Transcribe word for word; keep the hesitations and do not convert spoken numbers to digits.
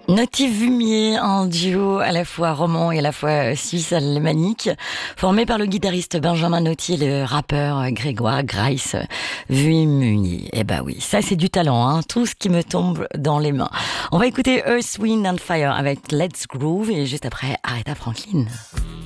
Natif Vumier, un duo à la fois roman et à la fois suisse alémanique, formé par le guitariste Benjamin Nauty et le rappeur Grégoire Grice Vumier. Eh ben oui, ça c'est du talent, hein, tout ce qui me tombe dans les mains. On va écouter Earth, Wind and Fire avec Let's Groove et juste après Aretha Franklin.